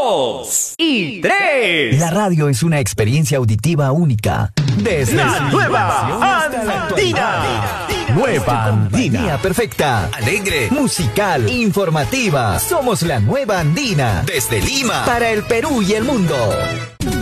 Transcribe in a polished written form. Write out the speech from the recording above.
2 y 3. La radio es una experiencia auditiva única. Desde la nueva Andina. Nueva Andina. Perfecta, alegre, musical, informativa. Somos la nueva Andina. Desde Lima, para el Perú y el mundo.